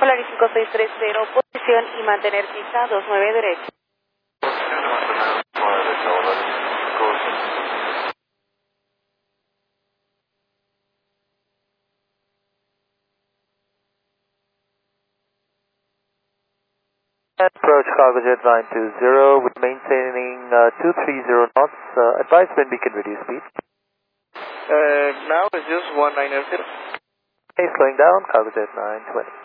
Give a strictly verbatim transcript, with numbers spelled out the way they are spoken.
Polaris cinco seis tres cero, posición y mantener pista dos nueve derecho. Approach Cargojet nine two zero with maintaining uh, two three zero knots. Uh, advise when we can reduce speed. Uh, now it's just one nine zero. Okay, slowing down, Cargojet nine twenty.